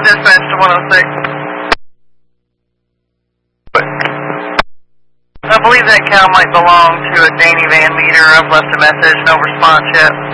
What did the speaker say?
dispatch to 106. I believe that cow might belong to a Danny Van Meter. I've left a message, no response yet.